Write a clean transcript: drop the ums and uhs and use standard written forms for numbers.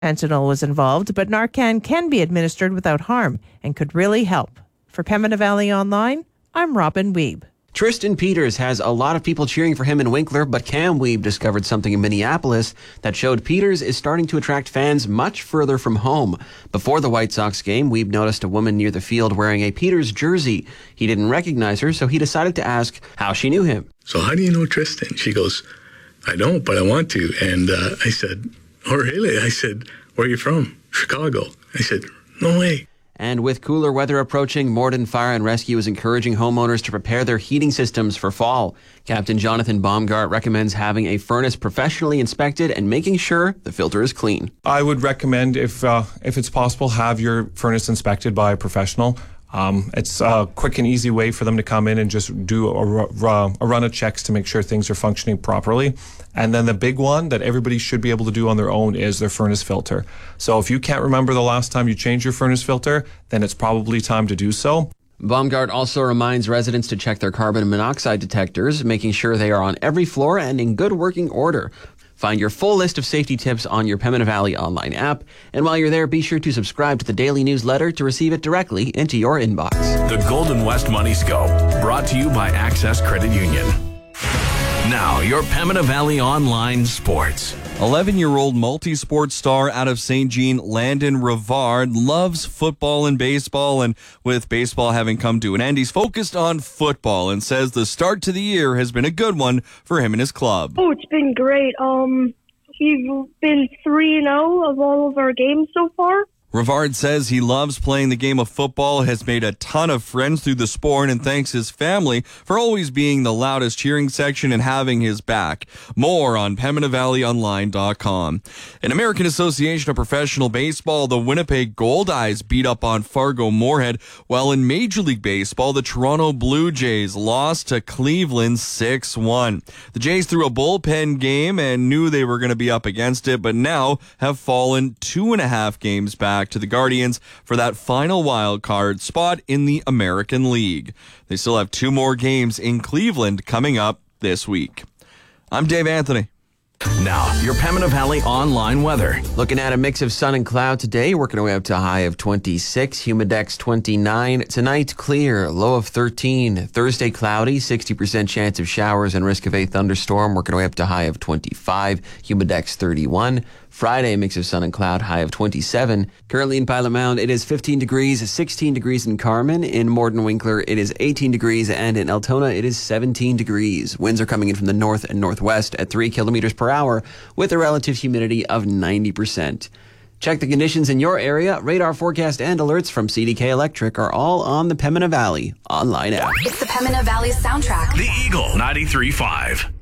Fentanyl was involved, but Narcan can be administered without harm and could really help. For Pembina Valley Online, I'm Robin Wiebe. Tristan Peters has a lot of people cheering for him in Winkler, but Cam Wiebe discovered something in Minneapolis that showed Peters is starting to attract fans much further from home. Before the White Sox game, Wiebe noticed a woman near the field wearing a Peters jersey. He didn't recognize her, so he decided to ask how she knew him. So how do you know Tristan? She goes, I don't, but I want to. And I said, oh, really? I said, where are you from? Chicago. I said, no way. And with cooler weather approaching, Morden Fire and Rescue is encouraging homeowners to prepare their heating systems for fall. Captain Jonathan Baumgart recommends having a furnace professionally inspected and making sure the filter is clean. I would recommend, if it's possible, have your furnace inspected by a professional. It's a quick and easy way for them to come in and just do a run of checks to make sure things are functioning properly. And then the big one that everybody should be able to do on their own is their furnace filter. So if you can't remember the last time you changed your furnace filter, then it's probably time to do so. Baumgart also reminds residents to check their carbon monoxide detectors, making sure they are on every floor and in good working order. Find your full list of safety tips on your Pembina Valley online app. And while you're there, be sure to subscribe to the daily newsletter to receive it directly into your inbox. The Golden West Money Scope, brought to you by Access Credit Union. Now, your Pembina Valley Online Sports. 11-year-old multi-sport star out of St. Jean, Landon Rivard, loves football and baseball, and with baseball having come to an end, he's focused on football and says the start to the year has been a good one for him and his club. Oh, it's been great. We've been 3-0 of all of our games so far. Rivard says he loves playing the game of football, has made a ton of friends through the sport, and thanks his family for always being the loudest cheering section and having his back. More on PembinaValleyOnline.com. In American Association of Professional Baseball, the Winnipeg Goldeyes beat up on Fargo Moorhead, while in Major League Baseball, the Toronto Blue Jays lost to Cleveland 6-1. The Jays threw a bullpen game and knew they were going to be up against it, but now have fallen 2.5 games back to the Guardians for that final wild card spot in the American League. They still have 2 more games in Cleveland coming up this week. I'm Dave Anthony. Now, your Pembina Valley Online weather. Looking at a mix of sun and cloud today, working our way up to a high of 26, humidex 29. Tonight, clear, low of 13. Thursday, cloudy, 60% chance of showers and risk of a thunderstorm, working our way up to a high of 25, humidex 31. Friday, mix of sun and cloud, high of 27. Currently in Pilot Mound, it is 15 degrees, 16 degrees in Carmen. In Morden Winkler, it is 18 degrees, and in Altona, it is 17 degrees. Winds are coming in from the north and northwest at 3 kilometers per hour with a relative humidity of 90%. Check the conditions in your area. Radar forecast and alerts from CDK Electric are all on the Pembina Valley online app. It's the Pembina Valley soundtrack. The Eagle 93.5.